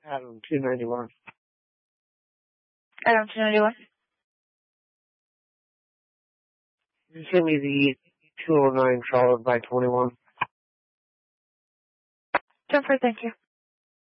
Adam 291. Adam 291. You send me the 209 followed by 21. Jumper, thank you.